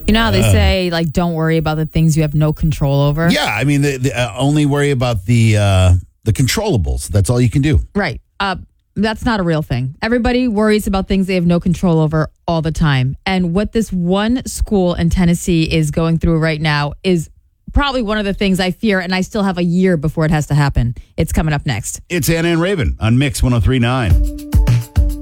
You know how they say, like, don't worry about the things you have no control over? Yeah, I mean, only worry about the controllables. That's all you can do. Right. That's not a real thing. Everybody worries about things they have no control over all the time. And what this one school in Tennessee is going through right now is probably one of the things I fear, and I still have a year before it has to happen. It's coming up next. It's Anna and Raven on Mix 103.9.